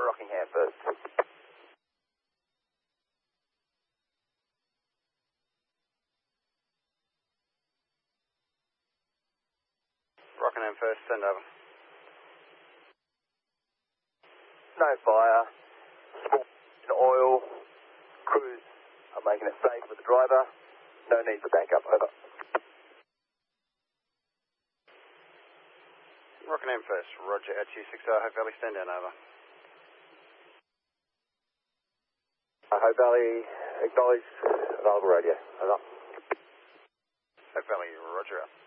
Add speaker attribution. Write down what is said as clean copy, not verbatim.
Speaker 1: Rockingham first.
Speaker 2: Rockingham first, send over.
Speaker 1: No fire. Small oil. Crews are making it safe with the driver. No need for backup, over.
Speaker 2: Rockingham first, roger, LT60, Hope Valley, stand down, over.
Speaker 1: Hope Valley, acknowledge, available radio, over.
Speaker 2: Hope Valley, roger out.